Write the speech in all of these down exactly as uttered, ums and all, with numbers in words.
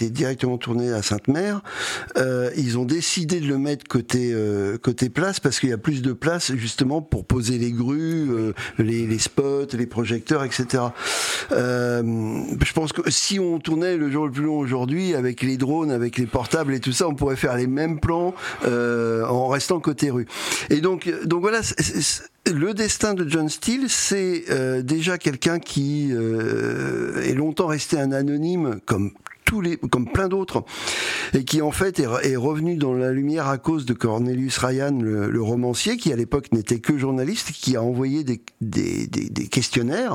été directement tourné à Sainte-Mère. Euh, ils ont décidé de le mettre côté euh, côté place parce qu'il y a plus de place justement pour poser les grues, euh, les, les spots, les projecteurs, et cetera. Euh, je pense que si on tournait le jour le plus long aujourd'hui avec les drones, avec les portables et tout ça, on pourrait faire les mêmes plans euh, en restant côté rue. Et donc donc voilà. C'est, c'est, le destin de John Steel, c'est euh, déjà quelqu'un qui euh, est longtemps resté un anonyme, comme tous les, comme plein d'autres, et qui en fait est, est revenu dans la lumière à cause de Cornelius Ryan, le, le romancier, qui à l'époque n'était que journaliste, qui a envoyé des, des, des, des questionnaires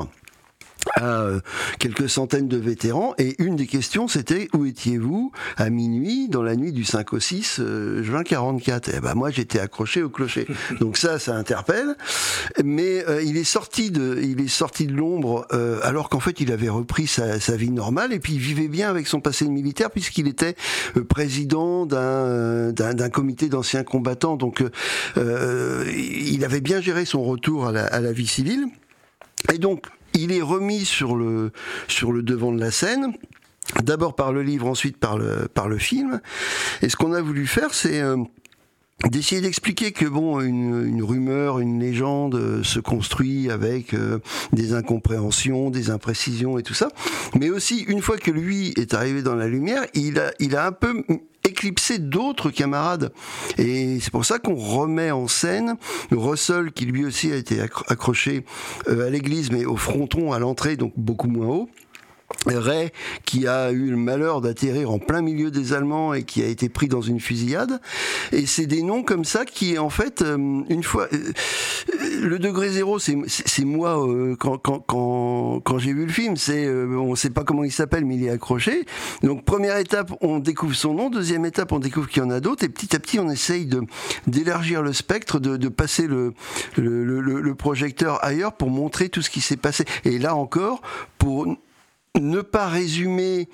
à quelques centaines de vétérans, et une des questions c'était: où étiez-vous à minuit dans la nuit du cinq au six euh, juin quarante-quatre? Et ben moi j'étais accroché au clocher. Donc ça ça interpelle, mais euh, il est sorti de il est sorti de l'ombre euh, alors qu'en fait il avait repris sa, sa vie normale, et puis il vivait bien avec son passé militaire puisqu'il était euh, président d'un, d'un d'un comité d'anciens combattants. Donc euh, il avait bien géré son retour à la, à la vie civile, et donc il est remis sur le, sur le devant de la scène, d'abord par le livre, ensuite par le, par le film. Et ce qu'on a voulu faire, c'est euh, d'essayer d'expliquer que bon, une, une rumeur, une légende euh, se construit avec euh, des incompréhensions, des imprécisions et tout ça. Mais aussi, une fois que lui est arrivé dans la lumière, il a, il a un peu éclipser d'autres camarades, et c'est pour ça qu'on remet en scène Russell, qui lui aussi a été accroché à l'église mais au fronton à l'entrée, donc beaucoup moins haut. Ray, qui a eu le malheur d'atterrir en plein milieu des Allemands et qui a été pris dans une fusillade. Et c'est des noms comme ça qui, en fait, une fois, le degré zéro, c'est, c'est moi quand quand quand quand j'ai vu le film, c'est on sait pas comment il s'appelle, mais il est accroché. Donc première étape, on découvre son nom. Deuxième étape, on découvre qu'il y en a d'autres. Et petit à petit, on essaye de d'élargir le spectre, de de passer le le le, le projecteur ailleurs pour montrer tout ce qui s'est passé. Et là encore, pour ne pas résumer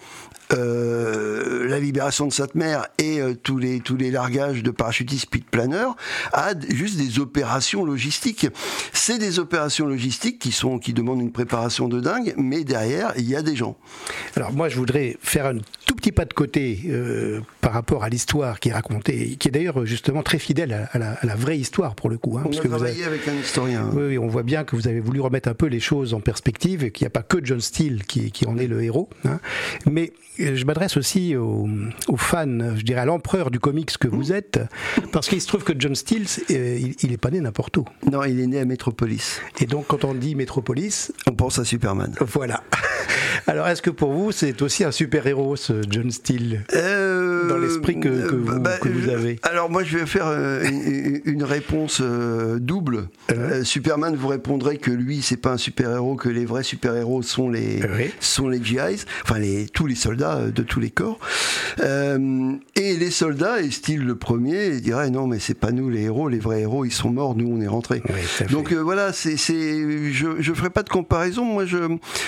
euh, la libération de Sainte-Mère et euh, tous les tous les largages de parachutistes puis de planeurs à juste des opérations logistiques. C'est des opérations logistiques qui sont qui demandent une préparation de dingue, mais derrière il y a des gens. Alors moi je voudrais faire un tout petit pas de côté euh, par rapport à l'histoire qui est racontée, qui est d'ailleurs justement très fidèle à, à, la, à la vraie histoire pour le coup. Hein, on parce a que travaillé vous avez... avec un historien. Oui, oui, on voit bien que vous avez voulu remettre un peu les choses en perspective et qu'il n'y a pas que John Steel qui, qui en est le héros. Hein. Mais je m'adresse aussi aux, aux fans, je dirais à l'empereur du comics que vous êtes, parce qu'il se trouve que John Steel, il, il est pas né n'importe où. Non, il est né à Metropolis. Et donc quand on dit Metropolis, on pense à Superman. Voilà. Alors est-ce que pour vous c'est aussi un super-héros ce John Steel euh, dans l'esprit que, que, vous, bah, que vous avez? Alors moi je vais faire euh, une, une réponse euh, double. Euh. Euh, Superman vous répondrait que lui c'est pas un super-héros, que les vrais super-héros sont les oui. sont les G Is, enfin les tous les soldats de tous les corps. Euh, et les soldats, et Steel le premier, dirait non mais c'est pas nous les héros, les vrais héros ils sont morts, nous on est rentrés. Oui, donc euh, voilà, c'est c'est je je ferai pas de comparaison. Moi je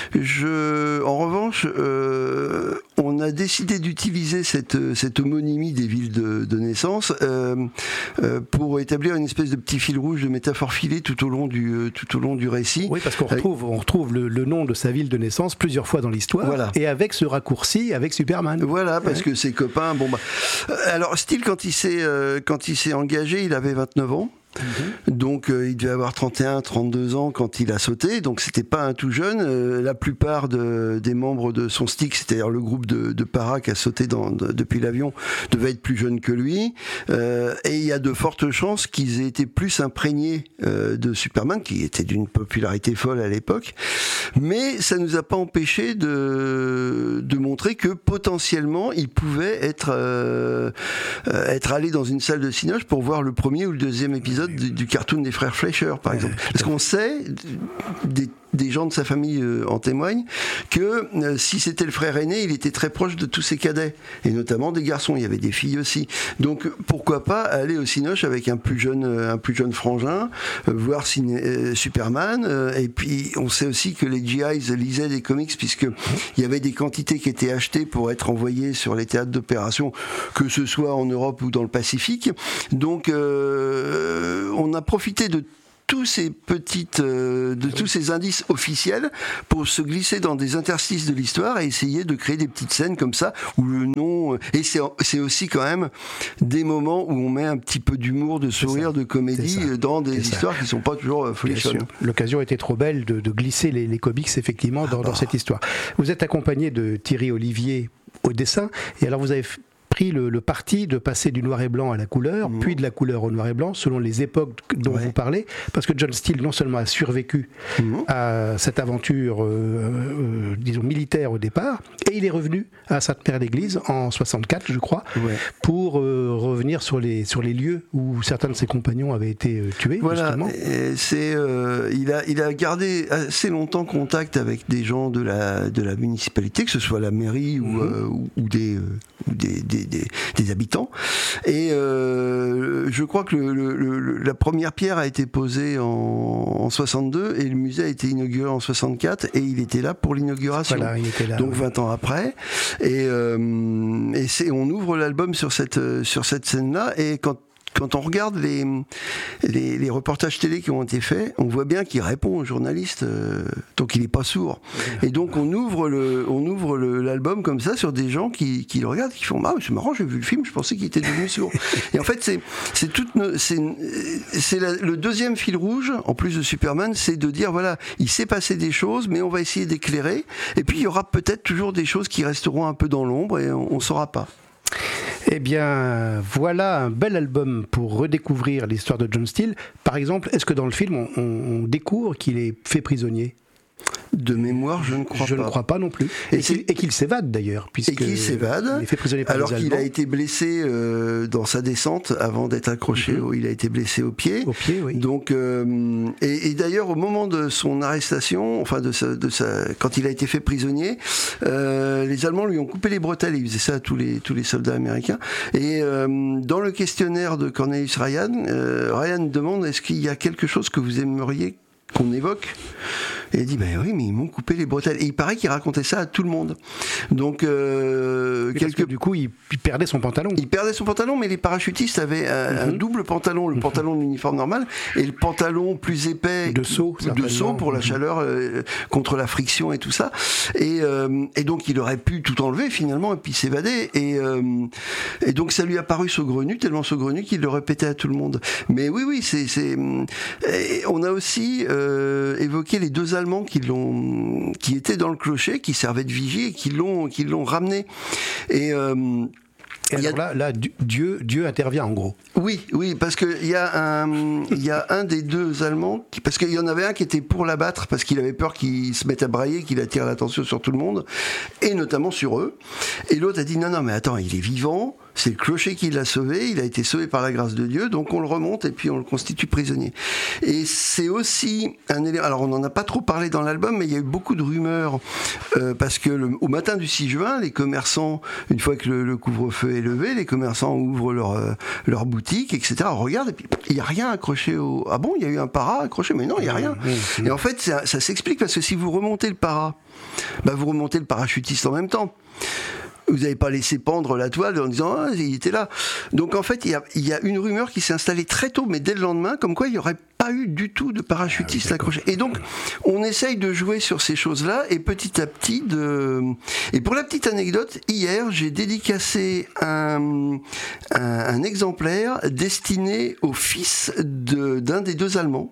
je en revanche euh, on a décidé d'utiliser cette cette homonymie des villes de, de naissance euh, euh, pour établir une espèce de petit fil rouge de métaphore filée tout au long du tout au long du récit. Oui, parce qu'on retrouve on retrouve le, le nom de sa ville de naissance plusieurs fois dans l'histoire. Voilà. Et avec ce raccourci avec Superman. Voilà, parce ouais. que ses copains, bon bah. Alors Steel, quand il s'est euh, quand il s'est engagé, il avait vingt-neuf ans. Mmh. Donc euh, il devait avoir trente et un, trente-deux ans quand il a sauté, donc c'était pas un tout jeune. Euh, la plupart de, des membres de son stick, c'est-à-dire le groupe de, de para qui a sauté dans, de, depuis l'avion, devaient être plus jeunes que lui. Euh, et il y a de fortes chances qu'ils aient été plus imprégnés euh, de Superman, qui était d'une popularité folle à l'époque. Mais ça nous a pas empêché de, de montrer que potentiellement il pouvait être, euh, être allé dans une salle de cinoche pour voir le premier ou le deuxième épisode Du, du cartoon des frères Fleischer, par exemple. Parce qu'on sait, des, des gens de sa famille euh, en témoignent, que euh, si c'était le frère aîné, il était très proche de tous ses cadets, et notamment des garçons. Il y avait des filles aussi. Donc pourquoi pas aller au cinoche avec un plus jeune, euh, un plus jeune frangin, euh, voir ciné, euh, Superman. Euh, et puis on sait aussi que les G Is lisaient des comics, puisque il y avait des quantités qui étaient achetées pour être envoyées sur les théâtres d'opération, que ce soit en Europe ou dans le Pacifique. Donc euh, on a profité de tous ces petites, euh, de tous ces indices officiels pour se glisser dans des interstices de l'histoire et essayer de créer des petites scènes comme ça où le nom, et c'est, c'est aussi quand même des moments où on met un petit peu d'humour, de sourire, de comédie dans des c'est histoires ça. qui sont pas toujours folichonnes. L'occasion était trop belle de, de glisser les, les comics effectivement dans, ah bah. dans cette histoire. Vous êtes accompagné de Thierry Olivier au dessin, et alors vous avez pris le, le parti de passer du noir et blanc à la couleur, mmh. puis de la couleur au noir et blanc, selon les époques dont ouais. vous parlez, parce que John Steel non seulement a survécu mmh. à cette aventure, euh, euh, disons, militaire au départ, et il est revenu à Sainte-Mère-l'Église en soixante-quatre, je crois, ouais. pour euh, revenir sur les, sur les lieux où certains de ses compagnons avaient été euh, tués, voilà. justement. Et c'est, euh, il, a, il a gardé assez longtemps contact avec des gens de la, de la municipalité, que ce soit la mairie ou, mmh. euh, ou, ou des... Euh, ou des, des Des, des habitants, et euh, je crois que le, le, le, la première pierre a été posée en, en soixante-deux et le musée a été inauguré en soixante-quatre, et il était là pour l'inauguration, voilà, il était là, donc ouais. vingt ans après, et, euh, et c'est, on ouvre l'album sur cette, sur cette scène-là, et quand Quand on regarde les, les, les reportages télé qui ont été faits, on voit bien qu'il répond aux journalistes, euh, donc il n'est pas sourd. Et donc on ouvre, le, on ouvre le, l'album comme ça sur des gens qui, qui le regardent, qui font ah, c'est marrant, j'ai vu le film, je pensais qu'il était devenu sourd. Et en fait, c'est, c'est, toute, c'est, c'est la, le deuxième fil rouge, en plus de Superman, c'est de dire voilà, il s'est passé des choses, mais on va essayer d'éclairer. Et puis il y aura peut-être toujours des choses qui resteront un peu dans l'ombre et on ne saura pas. Eh bien, voilà un bel album pour redécouvrir l'histoire de John Steel. Par exemple, est-ce que dans le film, on, on découvre qu'il est fait prisonnier ? De mémoire, je ne crois je pas. Je ne crois pas non plus. Et, et, qu'il, et qu'il s'évade d'ailleurs. Et qu'il s'évade, il est fait prisonnier par alors les qu'il a été blessé euh, dans sa descente avant d'être accroché. Mm-hmm. Au, il a été blessé au pied. Au pied, oui. Donc, euh, et, et d'ailleurs, au moment de son arrestation, enfin de sa, de sa, quand il a été fait prisonnier, euh, les Allemands lui ont coupé les bretelles. Ils faisaient ça à tous les tous les soldats américains. Et euh, dans le questionnaire de Cornelius Ryan, euh, Ryan demande est-ce qu'il y a quelque chose que vous aimeriez qu'on évoque. Et il dit ben oui, mais ils m'ont coupé les bretelles. Et il paraît qu'il racontait ça à tout le monde. Donc euh, quelque... que du coup il, il perdait son pantalon. Il perdait son pantalon, mais les parachutistes avaient un, mm-hmm. un double pantalon, le pantalon de l'uniforme normal et le pantalon plus épais de saut, de saut pour la mm-hmm. chaleur euh, contre la friction et tout ça. Et, euh, et donc il aurait pu tout enlever finalement et puis s'évader. Et, euh, et donc ça lui a paru saugrenu, tellement saugrenu qu'il le répétait à tout le monde. Mais oui, oui, c'est, c'est... Et on a aussi euh, évoqué les deux Allemands qui l'ont, qui étaient dans le clocher, qui servaient de vigie et qui l'ont, qui l'ont ramené. Et euh, Et alors là, là, Dieu, Dieu intervient en gros. Oui, oui, parce que il y a un, il y a un des deux Allemands, qui, parce qu'il y en avait un qui était pour l'abattre parce qu'il avait peur qu'il se mette à brailler, qu'il attire l'attention sur tout le monde, et notamment sur eux. Et l'autre a dit non, non, mais attends, il est vivant. C'est le clocher qui l'a sauvé, il a été sauvé par la grâce de Dieu, donc on le remonte et puis on le constitue prisonnier. Et c'est aussi un élément, alors on n'en a pas trop parlé dans l'album, mais il y a eu beaucoup de rumeurs, euh, parce que le, au matin du six juin, les commerçants, une fois que le, le couvre-feu est levé, les commerçants ouvrent leur, euh, leur boutique, et cetera. On regarde et puis il n'y a rien accroché au... Ah bon, il y a eu un para accroché, mais non, il n'y a rien. Et en fait, ça, ça s'explique parce que si vous remontez le para, bah vous remontez le parachutiste en même temps. Vous n'avez pas laissé pendre la toile en disant ah, il était là. Donc en fait, il y a, il y a une rumeur qui s'est installée très tôt, mais dès le lendemain, comme quoi il n'y aurait pas eu du tout de parachutiste ah, accroché. Et donc, on essaye de jouer sur ces choses-là, et petit à petit, de... Et pour la petite anecdote, hier, j'ai dédicacé un, un, un exemplaire destiné au fils de, d'un des deux Allemands.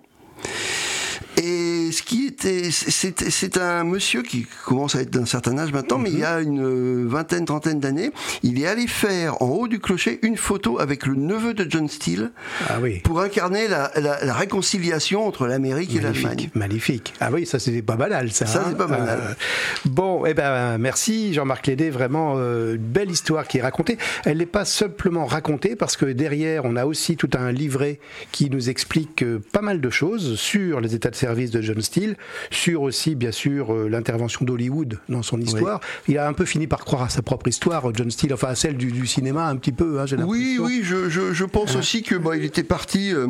Et ce qui était, c'est, c'est un monsieur qui commence à être d'un certain âge maintenant, mm-hmm. mais il y a une vingtaine, trentaine d'années, il est allé faire en haut du clocher une photo avec le neveu de John Steel ah oui. pour incarner la, la, la réconciliation entre l'Amérique magnifique, et l'Allemagne. Magnifique. Ah oui, ça c'est pas banal, ça. Ça hein c'est pas banal. Euh, bon, eh ben merci Jean-Marc Lédé, vraiment euh, une belle histoire qui est racontée. Elle n'est pas simplement racontée parce que derrière on a aussi tout un livret qui nous explique euh, pas mal de choses sur les états de service de John Steel, sur aussi bien sûr euh, l'intervention d'Hollywood dans son histoire. Oui. Il a un peu fini par croire à sa propre histoire, John Steel, enfin à celle du, du cinéma un petit peu. Hein, j'ai oui, oui, je, je, je pense hein. aussi que bah, il était parti. Euh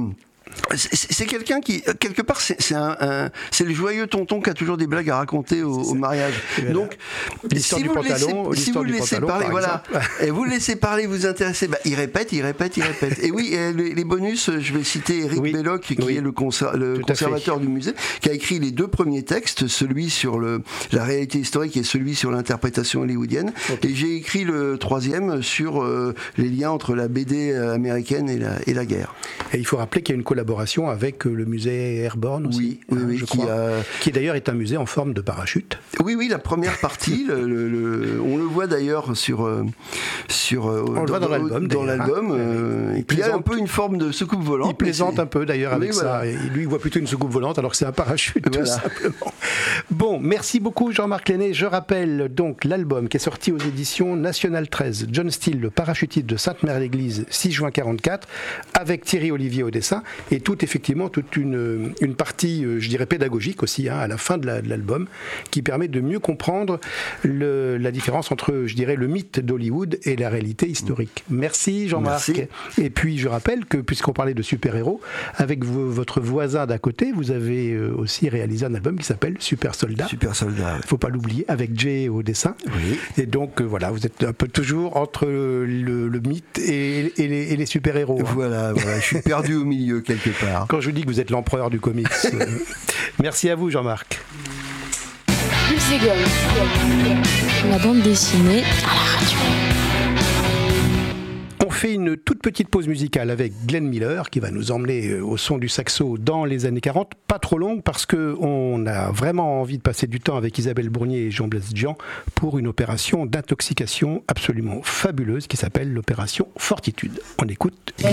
C'est, c'est quelqu'un qui, quelque part, c'est, c'est, un, un, c'est le joyeux tonton qui a toujours des blagues à raconter au, au mariage. Donc, l'histoire si du vous pantalon, laissez, si vous le laissez pantalon, parler, voilà, et vous le laissez parler, vous intéressez, bah, il répète, il répète, il répète. Et oui, et les, les bonus, je vais citer Eric oui. Belloc, qui oui. est le, conser, le conservateur du musée, qui a écrit les deux premiers textes, celui sur le, la réalité historique et celui sur l'interprétation hollywoodienne. Okay. Et j'ai écrit le troisième sur euh, les liens entre la B D américaine et la, et la guerre. Et il faut rappeler qu'il y a une collaboration avec le musée Airborne aussi, oui, oui, hein, oui, je qui, crois, a... qui d'ailleurs est un musée en forme de parachute. Oui, oui, la première partie, le, le, le, on le voit d'ailleurs sur, sur on dans, le voit dans l'album. Dans l'album, hein, euh, il, il y a un peu une forme de soucoupe volante. Il plaisante un peu d'ailleurs avec oui, ça. Voilà. Et lui, il voit plutôt une soucoupe volante alors que c'est un parachute voilà. tout simplement. Bon, merci beaucoup Jean-Marc Lenné. Je rappelle donc l'album qui est sorti aux éditions National treize, John Steele, le parachutiste de Sainte-Mère-l'Église, six juin quarante-quatre, avec Thierry Olivier au dessin, et tout effectivement toute une, une partie, je dirais pédagogique aussi, hein, à la fin de, la, de l'album, qui permet de mieux comprendre le, la différence entre, je dirais, le mythe d'Hollywood et la réalité historique. Merci Jean-Marc. Merci. Et puis je rappelle que, puisqu'on parlait de super-héros, avec v- votre voisin d'à côté, vous avez aussi réalisé un album qui s'appelle Super Soldat. Super Soldat. Il ne faut pas l'oublier, avec Jay au dessin. Oui. Et donc euh, voilà, vous êtes un peu toujours entre le, le mythe et, et, les, et les super-héros. Hein. Voilà, voilà, je suis perdu au milieu quelque part. Quand je vous dis que vous êtes l'empereur du comics. euh, merci à vous Jean-Marc. La bande dessinée à la radio. On fait une toute petite pause musicale avec Glenn Miller qui va nous emmener au son du saxo dans les années quarante, pas trop longue parce qu'on a vraiment envie de passer du temps avec Isabelle Bournier et Jean-Blaise Dian pour une opération d'intoxication absolument fabuleuse qui s'appelle l'opération Fortitude. On écoute Glenn